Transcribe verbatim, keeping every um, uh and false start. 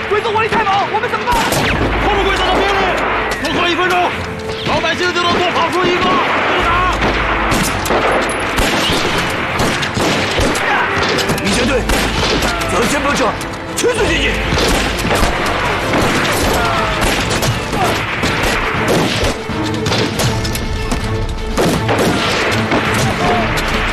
鬼子火力太猛，我们怎么办？后面鬼子的兵力，多拖一分钟，老百姓就能多跑出一个。不打！ 一线队，责先锋者，全队。